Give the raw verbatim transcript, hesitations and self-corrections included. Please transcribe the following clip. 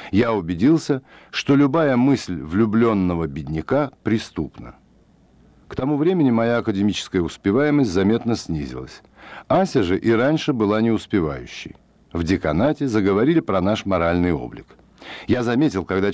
Я убедился, что любая мысль влюбленного бедняка преступна. К тому времени моя академическая успеваемость заметно снизилась. Ася же и раньше была неуспевающей. В деканате заговорили про наш моральный облик. Я заметил, когда